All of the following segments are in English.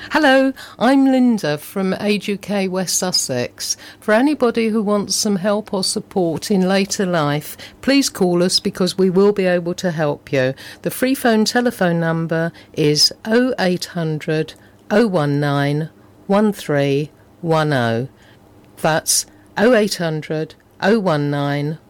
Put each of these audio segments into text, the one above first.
Hello, I'm Linda from Age UK West Sussex. For anybody who wants some help or support in later life, please call us because we will be able to help you. The free phone telephone number is 0800 019 1310. That's 0800 019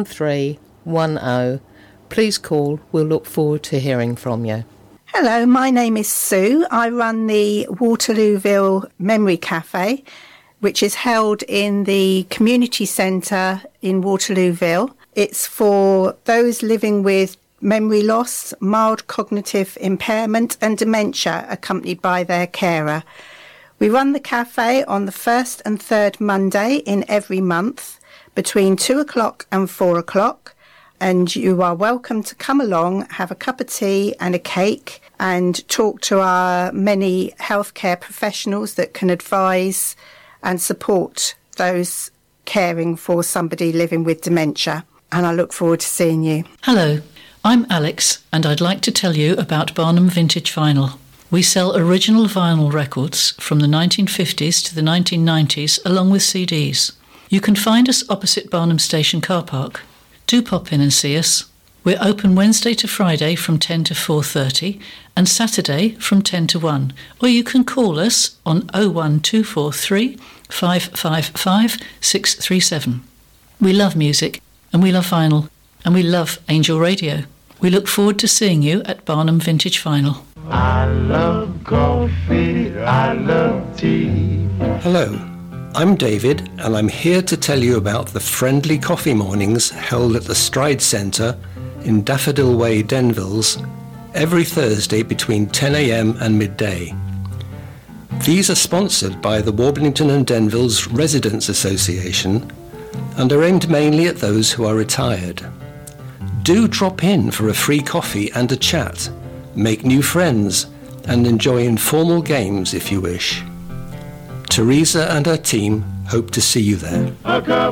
1310. Please call. We'll look forward to hearing from you. Hello, my name is Sue. I run the Waterlooville Memory Cafe, which is held in the community centre in Waterlooville. It's for those living with memory loss, mild cognitive impairment and dementia, accompanied by their carer. We run the cafe on the first and third Monday in every month between 2 o'clock and 4 o'clock. And you are welcome to come along, have a cup of tea and a cake and talk to our many healthcare professionals that can advise and support those caring for somebody living with dementia. And I look forward to seeing you. Hello, I'm Alex and I'd like to tell you about Barnum Vintage Vinyl. We sell original vinyl records from the 1950s to the 1990s along with CDs. You can find us opposite Barnum Station car park. Do pop in and see us. We're open Wednesday to Friday from 10 to 4:30 and Saturday from 10 to 1. Or you can call us on 01243 555 637. We love music and we love vinyl and we love Angel Radio. We look forward to seeing you at Barnum Vintage Vinyl. I love coffee, I love tea. Hello. I'm David, and I'm here to tell you about the friendly coffee mornings held at the Stride Centre in Daffodil Way, Denvilles, every Thursday between 10 a.m. and midday. These are sponsored by the Warblington and Denvilles Residents Association and are aimed mainly at those who are retired. Do drop in for a free coffee and a chat, make new friends, and enjoy informal games if you wish. Teresa and her team hope to see you there.